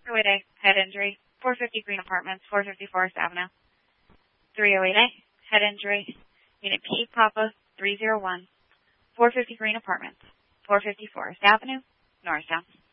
308A, head injury, 450 Green Apartments, 450 Forest Avenue. 308A, head injury, Unit P, Papa, 301, 450 Green Apartments, 450 Forest Avenue, Norristown.